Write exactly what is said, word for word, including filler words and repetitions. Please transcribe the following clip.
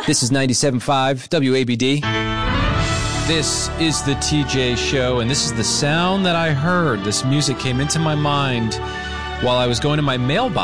This is ninety-seven point five W A B D. This is the T J Show, and this is the sound that I heard. This music came into my mind while I was going to my mailbox.